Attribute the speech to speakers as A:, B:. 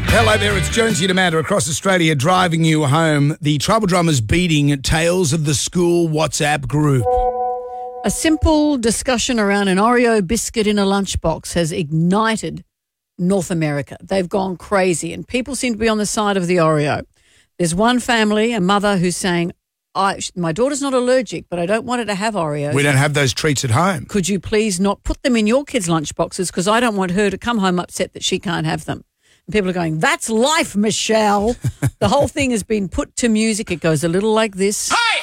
A: Hello there, it's Jonesy and Amanda across Australia driving you home. The Tribal Drummers beating Tales of the School WhatsApp group.
B: A simple discussion around an Oreo biscuit in a lunchbox has ignited North America. They've gone crazy and people seem to be on the side of the Oreo. There's one family, a mother, who's saying, my daughter's not allergic, but I don't want her to have Oreos.
A: We don't have those treats at home.
B: Could you please not put them in your kids' lunchboxes because I don't want her to come home upset that she can't have them. And people are going, that's life, Michelle. The whole thing has been put to music. It goes a little like this.
C: Hey,